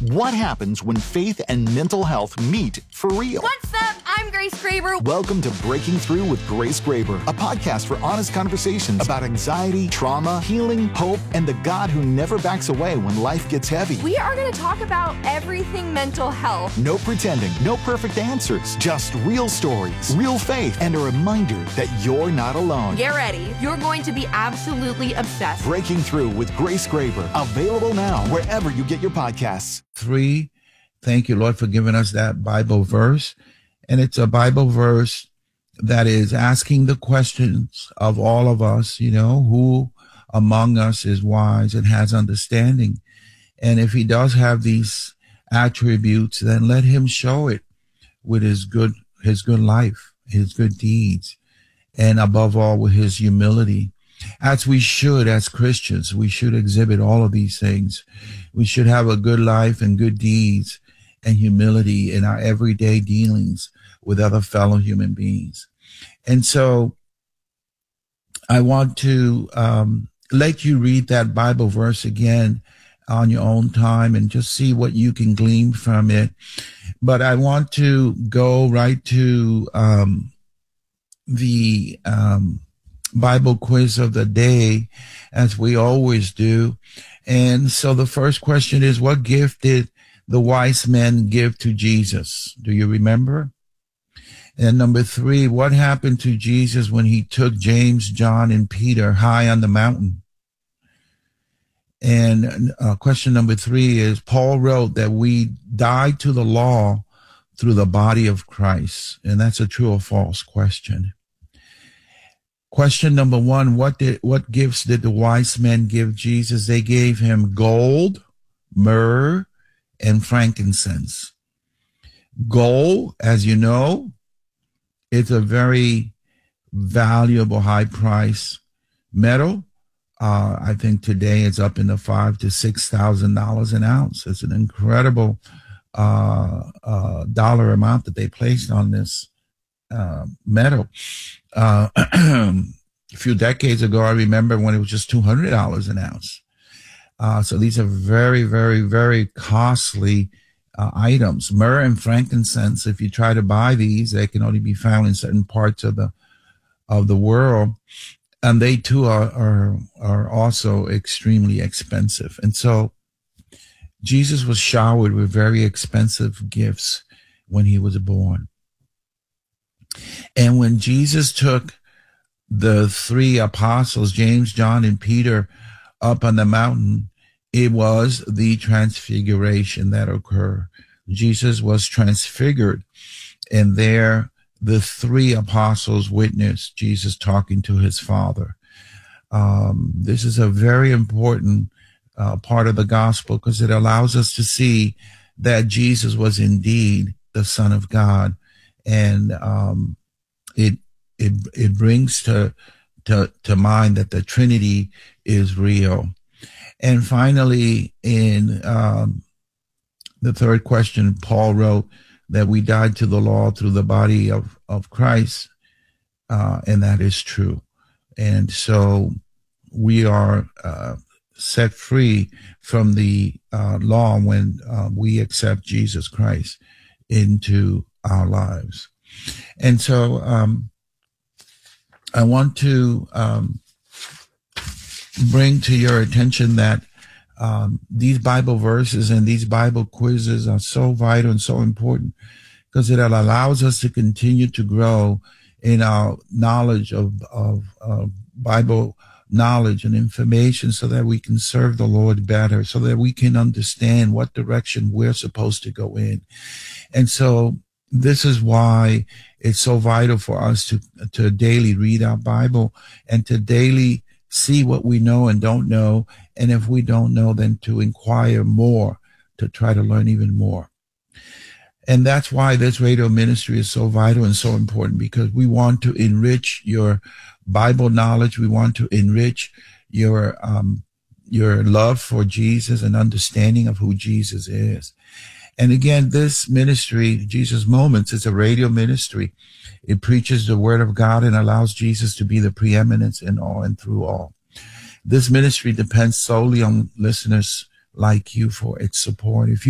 What happens when faith and mental health meet for real? What's up? I'm Grace Graber. Welcome to Breaking Through with Grace Graber, a podcast for honest conversations about anxiety, trauma, healing, hope, and the God who never backs away when life gets heavy. We are going to talk about everything mental health. No pretending, no perfect answers, just real stories, real faith, and a reminder that you're not alone. Get ready. You're going to be absolutely obsessed. Breaking Through with Grace Graber, available now wherever you get your podcasts. 3, thank you, Lord, for giving us that Bible verse. And it's a Bible verse that is asking the questions of all of us, who among us is wise and has understanding. And if he does have these attributes, then let him show it with his good life, his good deeds, and above all with his humility. As we should, as Christians, we should exhibit all of these things. We should have a good life and good deeds and humility in our everyday dealings with other fellow human beings. And so I want to let you read that Bible verse again on your own time and just see what you can glean from it. But I want to go right to the Bible quiz of the day, as we always do. And so the first question is, what gift did the wise men give to Jesus? Do you remember? And number 3, what happened to Jesus when he took James, John, and Peter high on the mountain? And question number 3 is, Paul wrote that we died to the law through the body of Christ. And that's a true or false question. Question number 1, what gifts did the wise men give Jesus? They gave him gold, myrrh, and frankincense. Gold, as you know, it's a very valuable, high-price metal. I think today it's up in the $5,000 to $6,000 an ounce. It's an incredible dollar amount that they placed on this metal. A few decades ago, I remember when it was just $200 an ounce. So these are very, very, very costly items. Myrrh and frankincense, if you try to buy these, they can only be found in certain parts of the world. And they too are also extremely expensive. And so Jesus was showered with very expensive gifts when he was born. And when Jesus took the 3 apostles, James, John, and Peter, up on the mountain, it was the transfiguration that occurred. Jesus was transfigured, and there the 3 apostles witnessed Jesus talking to his Father. This is a very important part of the gospel, because it allows us to see that Jesus was indeed the Son of God. And it brings to mind that the Trinity is real. And finally, in the third question, Paul wrote that we died to the law through the body of Christ, and that is true. And so we are set free from the law when we accept Jesus Christ into our lives. And so I want to bring to your attention that these Bible verses and these Bible quizzes are so vital and so important, because it allows us to continue to grow in our knowledge of Bible knowledge and information, so that we can serve the Lord better, so that we can understand what direction we're supposed to go in. And so this is why it's so vital for us to daily read our Bible and to daily see what we know and don't know. And if we don't know, then to inquire more, to try to learn even more. And that's why this radio ministry is so vital and so important, because we want to enrich your Bible knowledge. We want to enrich your love for Jesus and understanding of who Jesus is. And again, this ministry, Jesus Moments, is a radio ministry. It preaches the word of God and allows Jesus to be the preeminence in all and through all. This ministry depends solely on listeners like you for its support. If you